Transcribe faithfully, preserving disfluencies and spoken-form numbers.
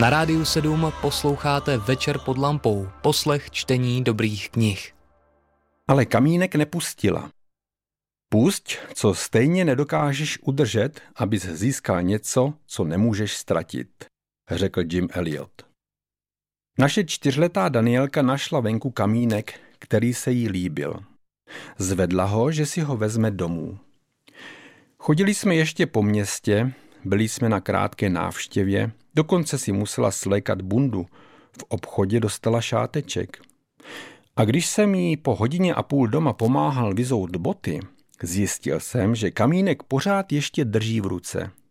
Na Rádiu sedm posloucháte Večer pod lampou, poslech čtení dobrých knih. Ale Kamínek nepustila. Pusť, co stejně nedokážeš udržet, abys získal něco, co nemůžeš ztratit, řekl Jim Elliot. Naše čtyřletá Danielka našla venku kamínek, který se jí líbil. Zvedla ho, že si ho vezme domů. Chodili jsme ještě po městě, byli jsme na krátké návštěvě, dokonce si musela svlékat bundu, v obchodě dostala šáteček. A když jsem jí po hodině a půl doma pomáhal vyzout boty, zjistil jsem, že kamínek pořád ještě drží v ruce.